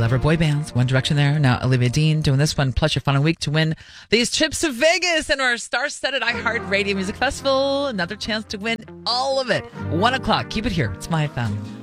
love our boy bands. One Direction there. Now Olivia Dean doing this one. Plus your final week to win these trips to Vegas and our star-studded iHeartRadio Music Festival. Another chance to win all of it. 1 o'clock. Keep it here. It's My FM.